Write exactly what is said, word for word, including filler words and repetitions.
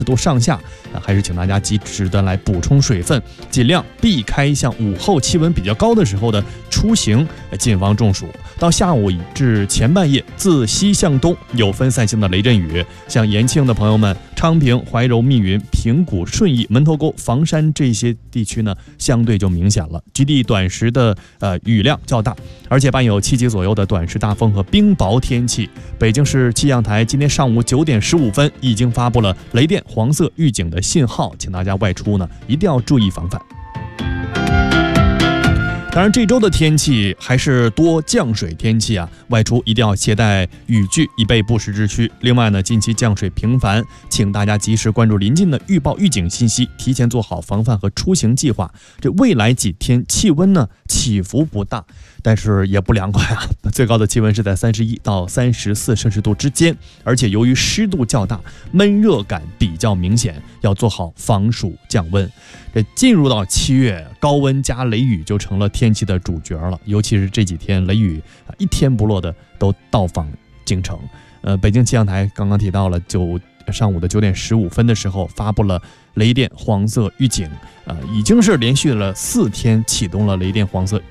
度上下，还是请大家及时的来补充水分，尽量避开像午后气温比较高的时候的出行，谨防中暑。到下午至前半夜，自西向东有分散性的雷阵雨，像延庆的朋友们，昌平、怀柔、密云、平谷、顺义、门头沟、房山这些地区呢，相对就明显了，局地短时的呃雨量较大，而且伴有七级左右的短时大风和冰雹天气。北京市气象台今天上午九点十五分已经发布了雷电黄色预警的信号，请大家外出呢一定要注意防范。当然，这周的天气还是多降水天气啊，外出一定要携带雨具，以备不时之需。另外呢，近期降水频繁，请大家及时关注临近的预报预警信息，提前做好防范和出行计划。这未来几天气温呢起伏不大，但是也不凉快啊，最高的气温是在三十一到三十四摄氏度之间，而且由于湿度较大，闷热感比较明显，要做好防暑降温。这进入到七月，高温加雷雨就成了天气的主角了，尤其是这几天雷雨一天不落的都到访京城。呃，北京气象台刚刚提到了九上午的九点十五分的时候发布了雷电黄色预警，呃，已经是连续了四天启动了雷电黄色